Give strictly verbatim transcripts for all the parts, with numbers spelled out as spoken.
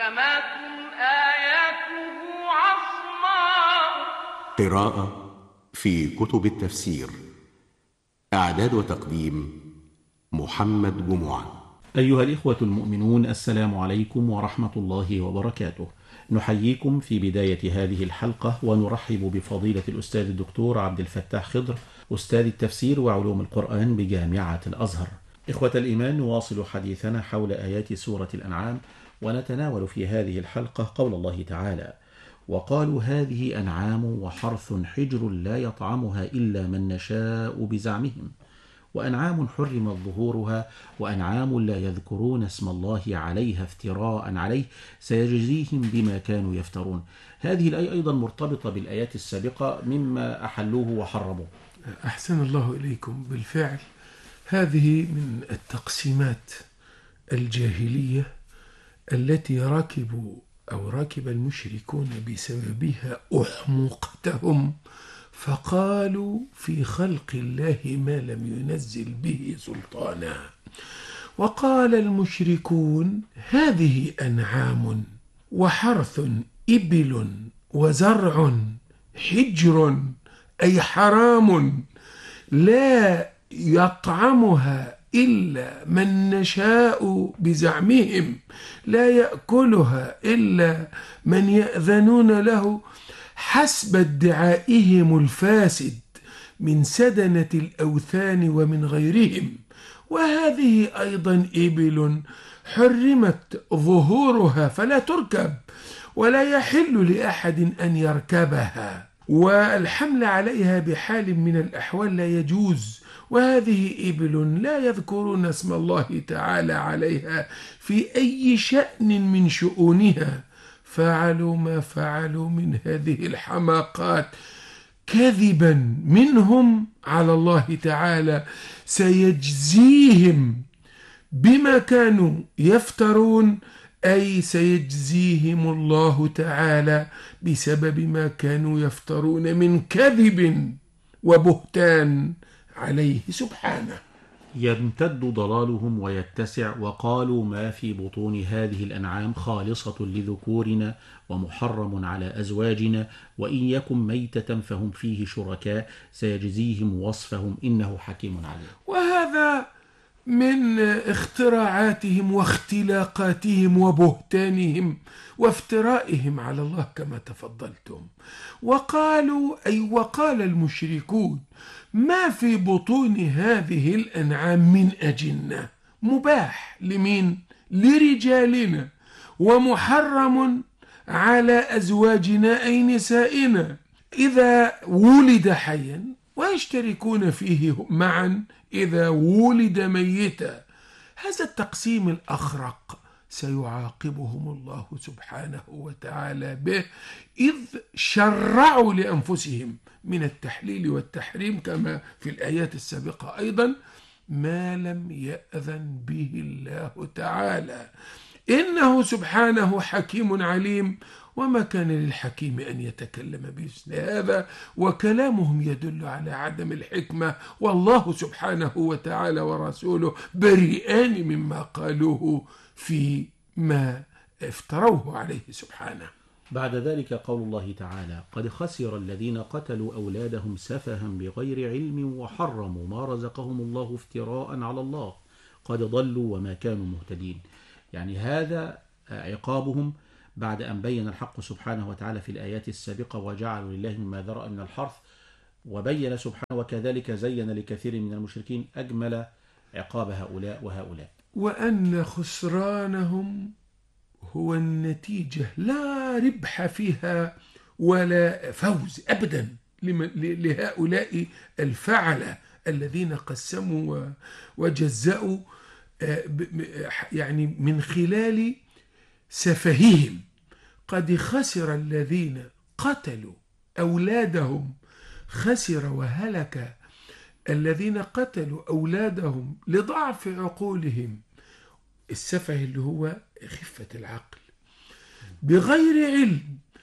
محكمات آياته عصماء. قراءة في كتب التفسير. إعداد وتقديم محمد جمعة. أيها الإخوة المؤمنون، السلام عليكم ورحمة الله وبركاته. نحييكم في بداية هذه الحلقة ونرحب بفضيلة الأستاذ الدكتور عبد الفتاح خضر، أستاذ التفسير وعلوم القرآن بجامعة الأزهر. إخوة الإيمان، نواصل حديثنا حول آيات سورة الأنعام، ونتناول في هذه الحلقة قول الله تعالى: وقالوا هذه أنعام وحرث حجر لا يطعمها إلا من نشاء بزعمهم، وأنعام حرم ظهورها وأنعام لا يذكرون اسم الله عليها افتراء عليه سيجزيهم بما كانوا يفترون. هذه الآية أيضا مرتبطة بالآيات السابقة مما أحلوه وحرموه. أحسن الله إليكم. بالفعل هذه من التقسيمات الجاهلية التي ركبوا أو ركب المشركون بسببها أحمقتهم، فقالوا في خلق الله ما لم ينزل به سلطانا. وقال المشركون هذه أنعام وحرث إبل وزرع حجر، أي حرام لا يطعمها إلا من نشاء بزعمهم، لا يأكلها إلا من يأذنون له حسب ادعائهم الفاسد من سدنة الأوثان ومن غيرهم. وهذه أيضا إبل حرمت ظهورها فلا تركب، ولا يحل لأحد أن يركبها، والحمل عليها بحال من الأحوال لا يجوز. وهذه إبل لا يذكرون اسم الله تعالى عليها في أي شأن من شؤونها، فعلوا ما فعلوا من هذه الحماقات كذبا منهم على الله تعالى، سيجزيهم بما كانوا يفترون، أي سيجزيهم الله تعالى بسبب ما كانوا يفترون من كذب وبهتان عليه سبحانه. يمتد ضلالهم ويتسع، وقالوا ما في بطون هذه الأنعام خالصة لذكورنا ومحرم على أزواجنا، وإن يكن ميتة فهم فيه شركاء سيجزيهم وصفهم إنه حكيم عليم. وهذا من اختراعاتهم واختلاقاتهم وبهتانهم وافترائهم على الله كما تفضلتم. وقالوا أي وقال المشركون ما في بطون هذه الأنعام من أجنة، مباح لمين؟ لرجالنا، ومحرم على أزواجنا أي نسائنا إذا ولد حيا، ويشتركون فيه معا إذا ولد ميتا. هذا التقسيم الأخرق سيعاقبهم الله سبحانه وتعالى به، إذ شرعوا لأنفسهم من التحليل والتحريم كما في الآيات السابقة أيضا ما لم يأذن به الله تعالى، إنه سبحانه حكيم عليم، وما كان للحكيم أن يتكلم بمثل هذا، وكلامهم يدل على عدم الحكمة، والله سبحانه وتعالى ورسوله بريئان مما قالوه فيما افتروه عليه سبحانه. بعد ذلك قول الله تعالى: قد خسر الذين قتلوا أولادهم سفها بغير علم وحرموا ما رزقهم الله افتراء على الله قد ضلوا وما كانوا مهتدين. يعني هذا عقابهم بعد أن بين الحق سبحانه وتعالى في الآيات السابقة وجعلوا لله مما ذرأ من الحرث، وبين سبحانه وكذلك زين لكثير من المشركين أجمل عقاب هؤلاء وهؤلاء، وأن خسرانهم هو النتيجة لا ربح فيها ولا فوز أبدا لهؤلاء الفعلة الذين قسموا وجزأوا يعني من خلال سفههم. قد خسر الذين قتلوا أولادهم، خسر وهلك الذين قتلوا أولادهم لضعف عقولهم، السفه اللي هو خفة العقل، بغير علم،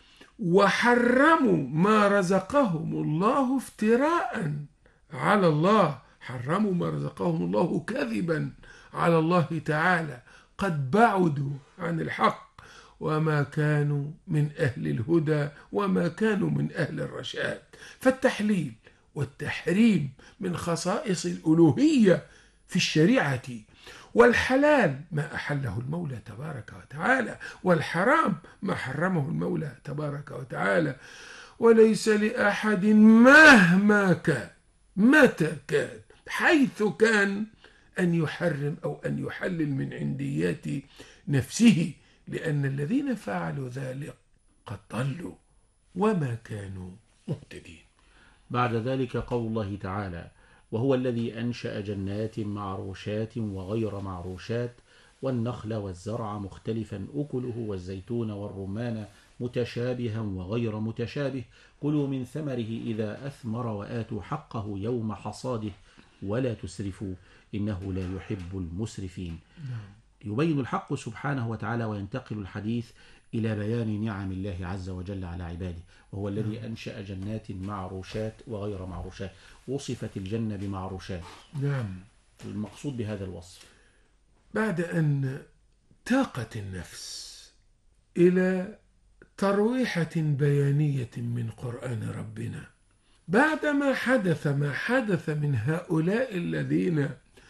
وحرموا ما رزقهم الله افتراء على الله، حرموا ما رزقهم الله كذبا على الله تعالى، قد بعدوا عن الحق وما كانوا من أهل الهدى وما كانوا من أهل الرشاد. فالتحليل والتحريم من خصائص الألوهية في الشريعة، والحلال ما أحله المولى تبارك وتعالى، والحرام ما حرمه المولى تبارك وتعالى. وليس لأحد مهما كان متى كان حيث كان أن يحرم أو أن يحلل من عنديات نفسه، لأن الذين فعلوا ذلك قد ضلوا وما كانوا مهتدين. بعد ذلك قول الله تعالى: وهو الذي أنشأ جنات معروشات وغير معروشات والنخل والزرع مختلفا أكله والزيتون والرمان متشابها وغير متشابه كلوا من ثمره إذا أثمر وآتوا حقه يوم حصاده ولا تسرفوا إنه لا يحب المسرفين. يبين الحق سبحانه وتعالى وينتقل الحديث إلى بيان نعم الله عز وجل على عباده، وهو الذي أنشأ جنات معروشات وغير معروشات. وصفت الجنة بمعروشات. نعم. المقصود بهذا الوصف بعد أن تاقت النفس إلى ترويحة بيانية من قرآن ربنا، بعدما حدث ما حدث من هؤلاء الذين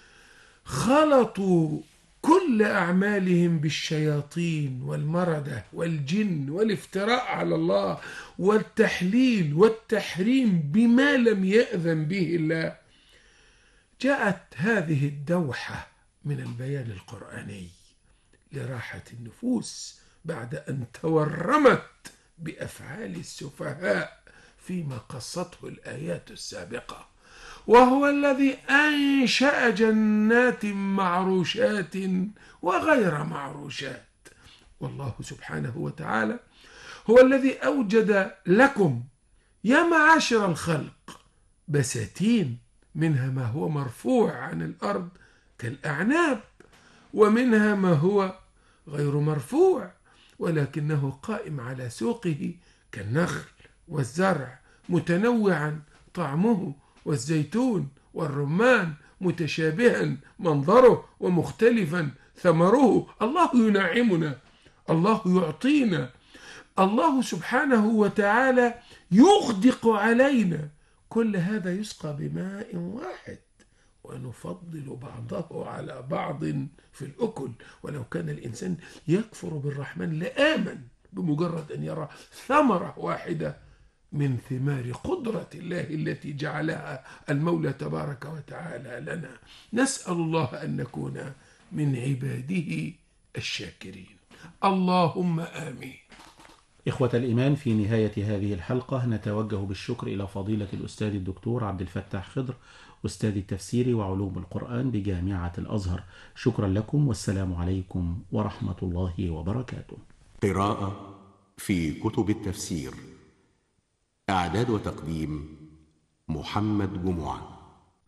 خلطوا كل أعمالهم بالشياطين والمردة والجن والافتراء على الله والتحليل والتحريم بما لم يأذن به الله، جاءت هذه الدوحة من البيان القرآني لراحة النفوس بعد أن تورمت بأفعال السفهاء فيما قصته الآيات السابقة. وهو الذي أنشأ جنات معروشات وغير معروشات. والله سبحانه وتعالى هو الذي أوجد لكم يا معاشر الخلق بساتين، منها ما هو مرفوع عن الأرض كالأعناب، ومنها ما هو غير مرفوع ولكنه قائم على سوقه كالنخل والزرع متنوعا طعمه، والزيتون والرمان متشابها منظره ومختلفا ثمره. الله ينعمنا، الله يعطينا، الله سبحانه وتعالى يغدق علينا. كل هذا يسقى بماء واحد ونفضل بعضه على بعض في الأكل. ولو كان الإنسان يكفر بالرحمن لآمن بمجرد أن يرى ثمرة واحدة من ثمار قدرة الله التي جعلها المولى تبارك وتعالى لنا. نسأل الله أن نكون من عباده الشاكرين. اللهم آمين. إخوة الإيمان، في نهاية هذه الحلقة نتوجه بالشكر إلى فضيلة الأستاذ الدكتور عبد الفتاح خضر، أستاذ التفسير وعلوم القرآن بجامعة الأزهر. شكرا لكم، والسلام عليكم ورحمة الله وبركاته. قراءة في كتب التفسير. إعداد وتقديم محمد جمعة.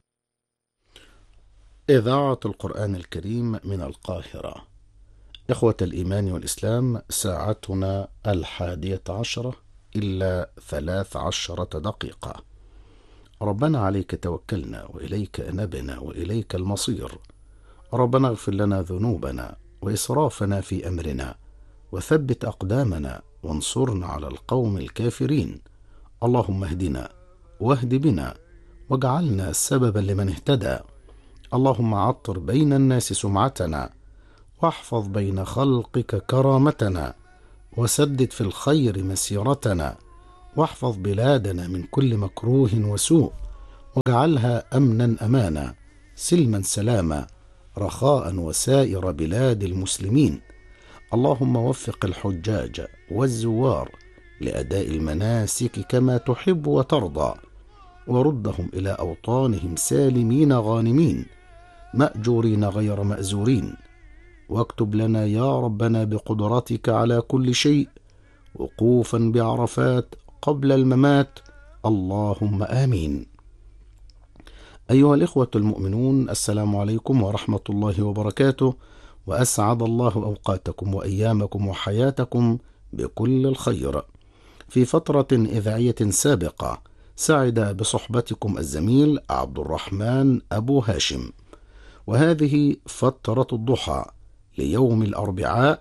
إذاعة القرآن الكريم من القاهرة. إخوة الإيمان والإسلام، ساعتنا الحادية عشرة إلا ثلاث عشرة دقيقة. ربنا عليك توكلنا وإليك أنبنا وإليك المصير. ربنا اغفر لنا ذنوبنا وإسرافنا في أمرنا وثبت أقدامنا وانصرنا على القوم الكافرين. اللهم اهدنا واهد بنا واجعلنا سببا لمن اهتدى. اللهم عطر بين الناس سمعتنا واحفظ بين خلقك كرامتنا وسدد في الخير مسيرتنا واحفظ بلادنا من كل مكروه وسوء واجعلها أمنا أمانا سلما سلاما رخاء وسائر بلاد المسلمين. اللهم وفق الحجاج والزوار لأداء المناسك كما تحب وترضى، وردهم إلى أوطانهم سالمين غانمين مأجورين غير مأزورين. واكتب لنا يا ربنا بقدرتك على كل شيء وقوفا بعرفات قبل الممات. اللهم آمين. أيها الإخوة المؤمنون، السلام عليكم ورحمة الله وبركاته، وأسعد الله أوقاتكم وأيامكم وحياتكم بكل الخير. في فترة إذاعية سابقة سعد بصحبتكم الزميل عبد الرحمن أبو هاشم، وهذه فترة الضحى ليوم الأربعاء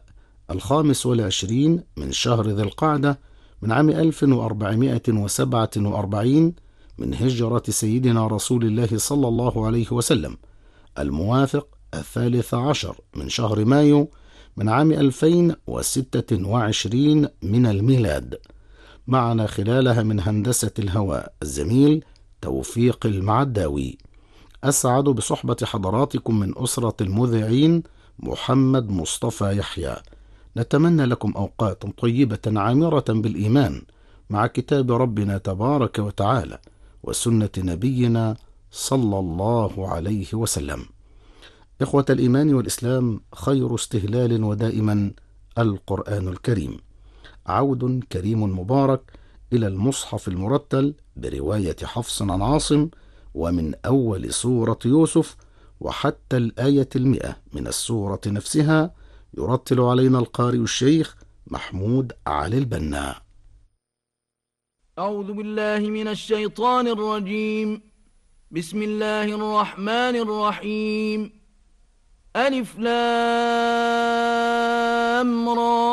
الخامس والعشرين من شهر ذي القعدة من عام ألف وأربعمائة وسبعة وأربعين من هجرة سيدنا رسول الله صلى الله عليه وسلم، الموافق الثالث عشر من شهر مايو من عام ألفين وستة وعشرين من الميلاد. معنا خلالها من هندسة الهواء الزميل توفيق المعداوي. أسعد بصحبة حضراتكم من أسرة المذيعين محمد مصطفى يحيى. نتمنى لكم أوقات طيبة عامرة بالإيمان مع كتاب ربنا تبارك وتعالى وسنة نبينا صلى الله عليه وسلم. إخوة الإيمان والإسلام، خير استهلال ودائما القرآن الكريم. عود كريم مبارك إلى المصحف المرتل برواية حفص عن عاصم، ومن أول سورة يوسف وحتى الآية المئة من السورة نفسها، يرتل علينا القارئ الشيخ محمود علي البنا. أعوذ بالله من الشيطان الرجيم. بسم الله الرحمن الرحيم. ألف لام را